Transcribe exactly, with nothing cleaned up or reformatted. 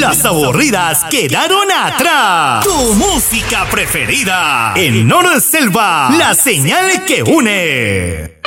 Las aburridas quedaron atrás. Tu música preferida en Nord Selva, la señal que une.